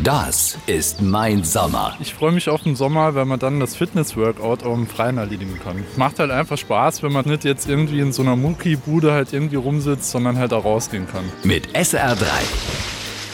Das ist mein Sommer. Ich freue mich auf den Sommer, weil man dann das Fitness-Workout auch im Freien erledigen kann. Macht halt einfach Spaß, wenn man nicht jetzt irgendwie in so einer Mucki-Bude halt irgendwie rumsitzt, sondern halt auch rausgehen kann. Mit SR3.